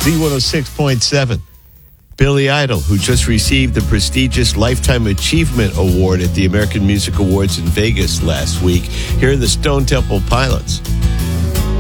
Z106.7. Billy Idol, who just received the prestigious Lifetime Achievement Award at the American Music Awards in Vegas last week. Here are the Stone Temple Pilots.